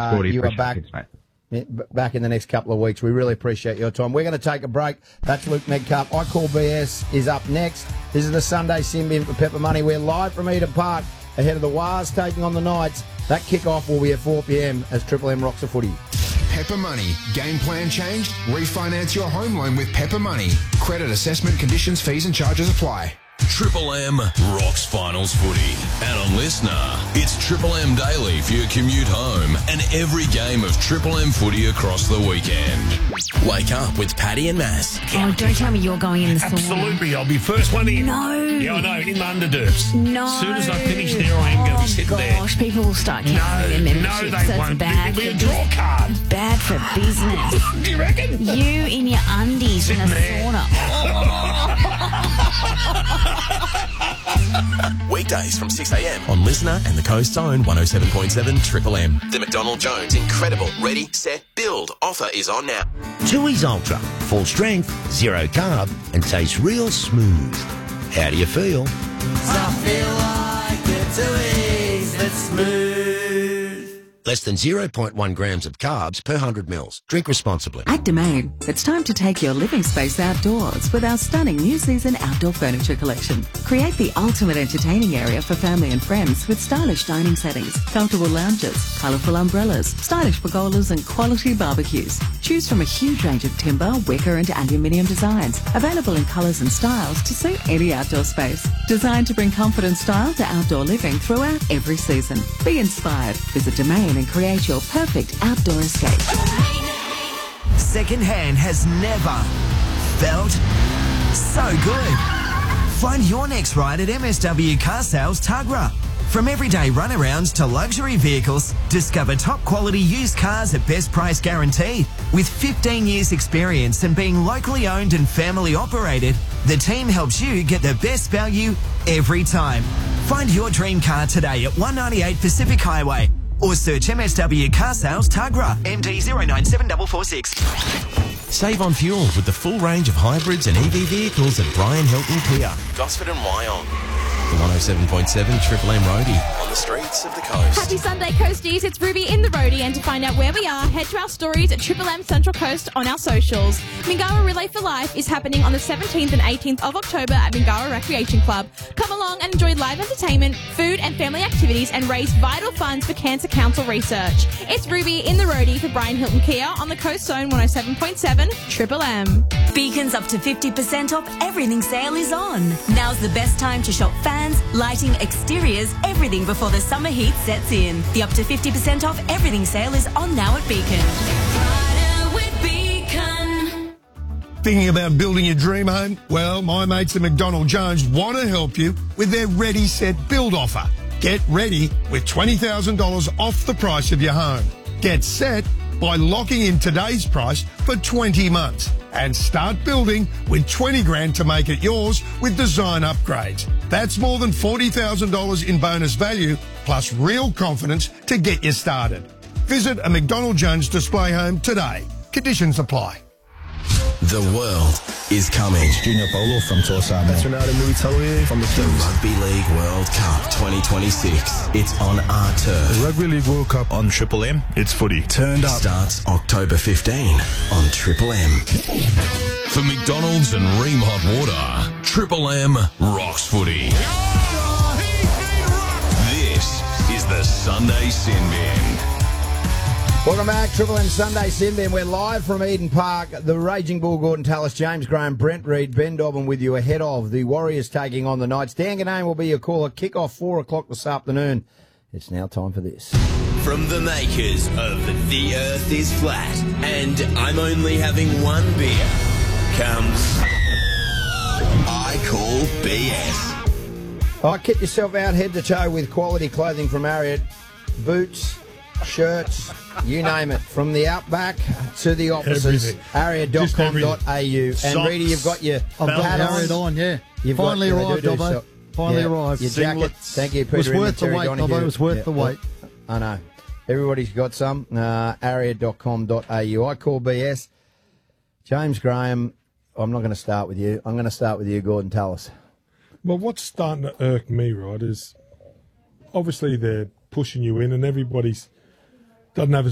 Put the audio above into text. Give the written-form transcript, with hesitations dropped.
you are back. Back in the next couple of weeks. We really appreciate your time. We're going to take a break. That's Luke Medcup. I Call BS is up next. This is the Sunday Sin-Bin for Pepper Money. We're live from Eden Park ahead of the Wars taking on the Knights. That kick-off will be at 4 p.m. as Triple M rocks a footy. Pepper Money. Game plan changed? Refinance your home loan with Pepper Money. Credit assessment, conditions, fees and charges apply. Triple M rocks finals footy. And on Listener, it's Triple M Daily for your commute home and every game of Triple M footy across the weekend. Wake up with Paddy and Mass. Oh, don't tell me you're going in the sauna. Absolutely, I'll be first one in. No. Yeah, I know, in the underderps. No. As soon as I finish there, I am going to be sitting there. Gosh, people will start cancelling their memberships. No, they won't. Bad. It'll be a draw card. Bad for business. Do you reckon? You in your undies in a sauna. Weekdays from 6 a.m. on Listener and the Coast Zone 107.7 Triple M. The McDonald Jones Incredible Ready, Set, Build offer is on now. Tooheys Ultra. Full strength, zero carb, and tastes real smooth. How do you feel? I feel like the Tooheys that's smooth. Less than 0.1 grams of carbs per 100 mils. Drink responsibly. At Domain, it's time to take your living space outdoors with our stunning new season outdoor furniture collection. Create the ultimate entertaining area for family and friends with stylish dining settings, comfortable lounges, colourful umbrellas, stylish pergolas and quality barbecues. Choose from a huge range of timber, wicker and aluminium designs, available in colours and styles to suit any outdoor space. Designed to bring comfort and style to outdoor living throughout every season. Be inspired. Visit Domain and create your perfect outdoor escape. Second-hand has never felt so good. Find your next ride at MSW Car Sales Tuggerah. From everyday runarounds to luxury vehicles, discover top quality used cars at best price guaranteed. With 15 years experience and being locally owned and family operated, the team helps you get the best value every time. Find your dream car today at 198 Pacific Highway or search MSW Car Sales Tuggerah, MD 097446. Save on fuel with the full range of hybrids and EV vehicles at Brian Hilton Kia, Gosford and Wyong. The 107.7 Triple M Roadie on the streets of the coast. Happy Sunday, Coasties. It's Ruby in the Roadie, and to find out where we are, head to our stories at Triple M Central Coast on our socials. Mingawa Relay for Life is happening on the 17th and 18th of October at Mingawa Recreation Club. Come along and enjoy live entertainment, food and family activities, and raise vital funds for Cancer Council research. It's Ruby in the Roadie for Brian Hilton Kia on the Coast Zone 107.7 Triple M. Beacon's up to 50% off everything sale is on. Now's the best time to shop fans, lighting, exteriors, everything before the summer heat sets in. The up to 50% off everything sale is on now at Beacon. Thinking about building your dream home? Well, my mates at McDonald Jones want to help you with their Ready, Set, Build offer. Get ready with $20,000 off the price of your home. Get set by locking in today's price for 20 months and start building with 20 grand to make it yours with design upgrades. That's more than $40,000 in bonus value plus real confidence to get you started. Visit a McDonald Jones display home today. Conditions apply. The world is coming. Junior Polo from Torsana. That's Ronaldo Muitaloye from the Rugby League World Cup 2026. It's on our turf. The Rugby League World Cup on Triple M. It's footy. Turned up. Starts October 15 on Triple M. For McDonald's and Ream Hot Water, Triple M rocks footy. This is the Sunday Sin-Bin. Welcome back, Triple M Sunday Sin-Bin. We're live from Eden Park. The Raging Bull, Gordon Tallis, James Graham, Brent Reid, Ben Dobbin with you ahead of the Warriors taking on the Knights. Dan Ganane will be your caller. Kick-off 4 o'clock this afternoon. It's now time for this. From the makers of The Earth is Flat and I'm only having one beer comes I Call BS. Kit yourself out head to toe with quality clothing from Ariat. Boots, shirts, you name it. From the outback to the offices. Ariat.com.au. And Reedy, you've got your hat on. Yeah. Finally arrived, Dobbo. Finally arrived. Your jacket. Thank you, Peter. It was worth the wait, Dobbo. It was worth the wait. I know. Everybody's got some. Ariat.com.au. I Call BS. James Graham, I'm not going to start with you. I'm going to start with you, Gordon Tallis. Well, what's starting to irk me, right, is obviously they're pushing you in and everybody's doesn't have as